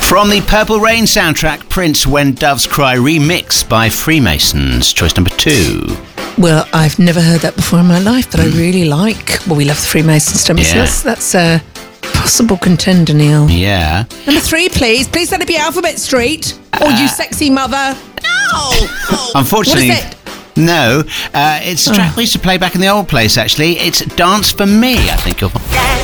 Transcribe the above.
From the Purple Rain soundtrack, Prince, When Doves Cry, remix by Freemasons. Choice number 2. Well, I've never heard that before in my life, but I really like... Well, we love the Freemasons, don't we? Yeah. So that's a possible contender, Neil. Yeah. Number 3, please. Please let it be Alphabet Street. Or You Sexy Mother. No! Unfortunately... What is it? No, it's a track we used to play back in the old place, actually. It's Dance For Me, I think you'll find.